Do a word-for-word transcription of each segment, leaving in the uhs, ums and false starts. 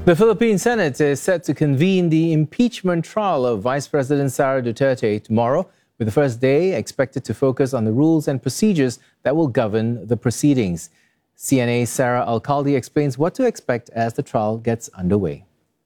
The Philippine Senate is set to convene the impeachment trial of Vice President Sara Duterte tomorrow, with the first day expected to focus on the rules and procedures that will govern the proceedings. C N A's Sarah Alcalde explains what to expect as the trial gets underway.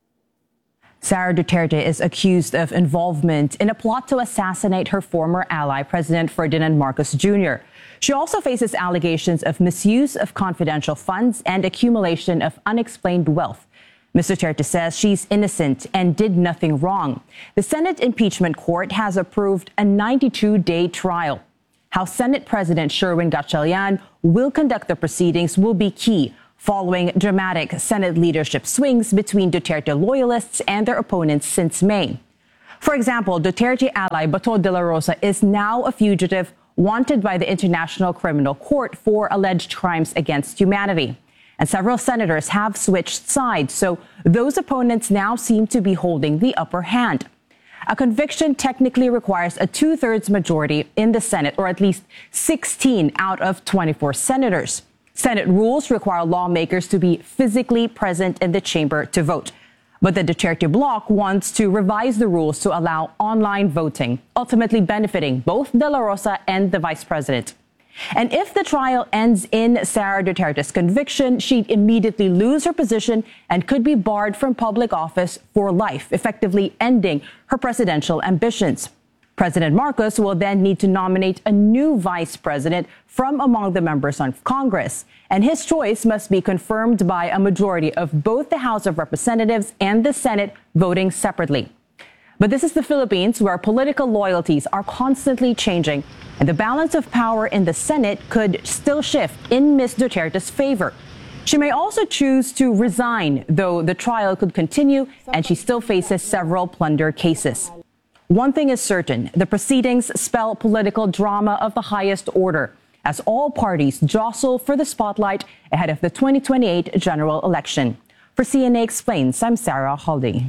Sara Duterte is accused of involvement in a plot to assassinate her former ally, President Ferdinand Marcos Junior She also faces allegations of misuse of confidential funds and accumulation of unexplained wealth. Miz Duterte says she's innocent and did nothing wrong. The Senate Impeachment Court has approved a ninety-two day trial. How Senate President Sherwin Gatchalian will conduct the proceedings will be key, following dramatic Senate leadership swings between Duterte loyalists and their opponents since May. For example, Duterte ally Bato de la Rosa is now a fugitive wanted by the International Criminal Court for alleged crimes against humanity. And several senators have switched sides, so those opponents now seem to be holding the upper hand. A conviction technically requires a two-thirds majority in the Senate, or at least sixteen out of twenty-four senators. Senate rules require lawmakers to be physically present in the chamber to vote. But the Duterte bloc wants to revise the rules to allow online voting, ultimately benefiting both De La Rosa and the vice president. And if the trial ends in Sara Duterte's conviction, she'd immediately lose her position and could be barred from public office for life, effectively ending her presidential ambitions. President Marcos will then need to nominate a new vice president from among the members of Congress, and his choice must be confirmed by a majority of both the House of Representatives and the Senate voting separately. But this is the Philippines, where political loyalties are constantly changing, and the balance of power in the Senate could still shift in Miz Duterte's favor. She may also choose to resign, though the trial could continue and she still faces several plunder cases. One thing is certain, the proceedings spell political drama of the highest order, as all parties jostle for the spotlight ahead of the twenty twenty-eight general election. For C N A Explains, I'm Sarah Alcalde.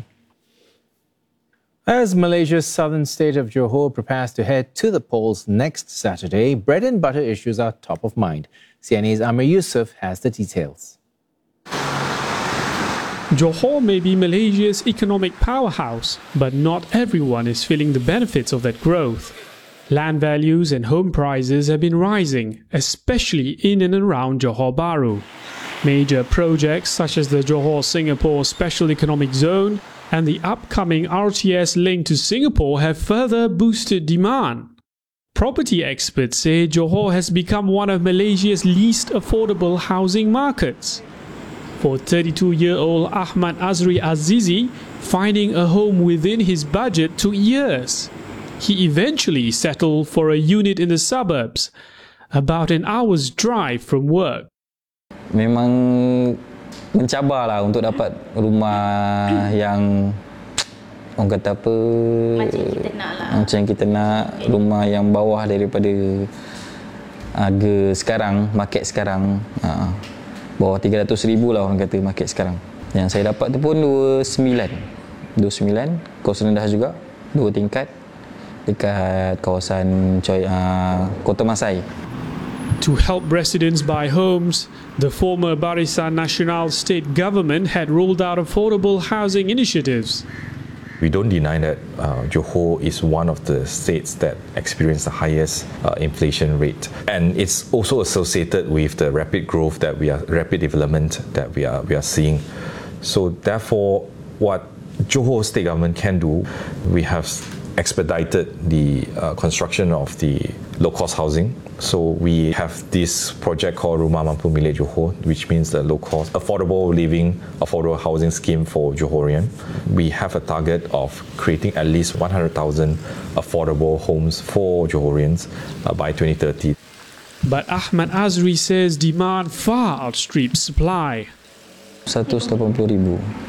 As Malaysia's southern state of Johor prepares to head to the polls next Saturday, bread and butter issues are top of mind. C N A's Amir Yusuf has the details. Johor may be Malaysia's economic powerhouse, but not everyone is feeling the benefits of that growth. Land values and home prices have been rising, especially in and around Johor Bahru. Major projects such as the Johor-Singapore Special Economic Zone and the upcoming R T S link to Singapore have further boosted demand. Property experts say Johor has become one of Malaysia's least affordable housing markets. For thirty-two-year-old Ahmad Azri Azizi, finding a home within his budget took years. He eventually settled for a unit in the suburbs, about an hour's drive from work. Memang mencabarlah untuk dapat rumah yang orang kata apa, macam kita nak lah. Macam kita nak rumah yang bawah daripada harga sekarang, market sekarang. Ha, bawah tiga ratus ribu lah orang kata market sekarang. Yang saya dapat tu pun dua puluh sembilan. dua puluh sembilan, kos rendah juga, dua tingkat dekat kawasan Choi, uh, Kota Masai. To help residents buy homes, the former Barisan Nasional state government had rolled out affordable housing initiatives. We don't deny that uh, Johor is one of the states that experience the highest uh, inflation rate, and it's also associated with the rapid growth that we are, rapid development that we are we are seeing. So therefore, what Johor state government can do, we have expedited the uh, construction of the low-cost housing. So we have this project called Rumah Mampu Milik Johor, which means the low-cost, affordable living, affordable housing scheme for Johorian. We have a target of creating at least one hundred thousand affordable homes for Johorians uh, by twenty thirty. But Ahmad Azri says demand far outstrips supply. seratus lapan puluh ribu.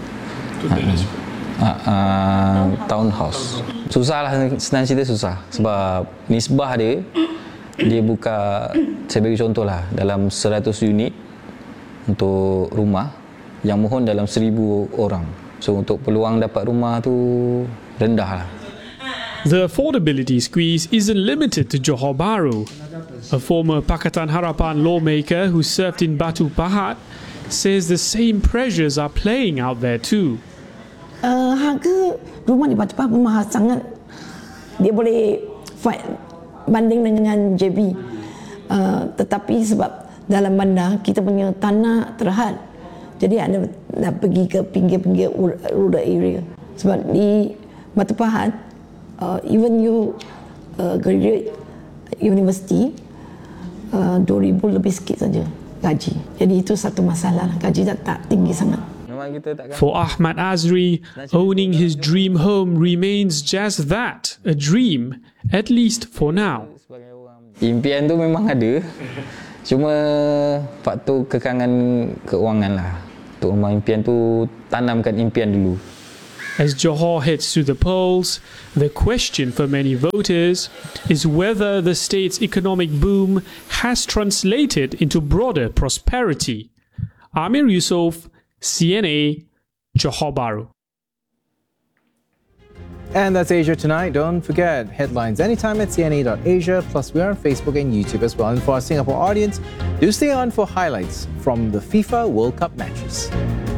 Uh, uh, townhouse. Susah lah, senang cerita susah. Sebab nisbah dia, dia buka, saya bagi contoh lah, dalam seratus unit untuk rumah, yang mohon dalam seribu orang. So untuk peluang dapat rumah tu rendah lah. The affordability squeeze isn't limited to Johor Bahru. A former Pakatan Harapan lawmaker who served in Batu Pahat says the same pressures are playing out there too. Uh, harga rumah di Batu Pahat mahal sangat. Dia boleh fight banding dengan J B. Uh, tetapi sebab dalam bandar kita punya tanah terhad, jadi anda nak pergi ke pinggir-pinggir rural area. Sebab di Batu Pahat, uh, even you uh, graduate university, uh, dua ribu lebih sikit saja gaji. Jadi itu satu masalah, gaji tak, tak tinggi sangat. For Ahmad Azri, owning his dream home remains just that, a dream, at least for now. Impian tu memang ada, cuma faktor kekangan keuangan lah. Untuk rumah impian tu, tanamkan impian dulu. As Johor heads to the polls, the question for many voters is whether the state's economic boom has translated into broader prosperity. Amir Yusof, C N A, Johor Bahru. And that's Asia Tonight. Don't forget, headlines anytime at C N A dot asia. Plus, we're on Facebook and YouTube as well. And for our Singapore audience, do stay on for highlights from the FIFA World Cup matches.